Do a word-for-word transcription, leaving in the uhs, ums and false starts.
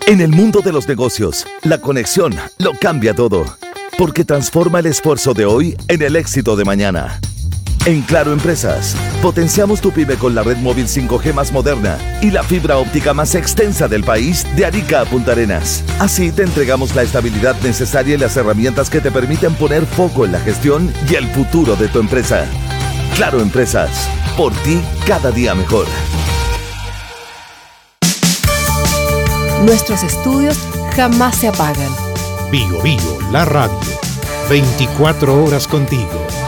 En el mundo de los negocios, la conexión lo cambia todo, porque transforma el esfuerzo de hoy en el éxito de mañana. En Claro Empresas, potenciamos tu pyme con la red móvil cinco G más moderna y la fibra óptica más extensa del país, de Arica a Punta Arenas. Así te entregamos la estabilidad necesaria y las herramientas que te permiten poner foco en la gestión y el futuro de tu empresa. Claro Empresas, por ti cada día mejor. Nuestros estudios jamás se apagan. Bio Bio, la radio. veinticuatro horas contigo.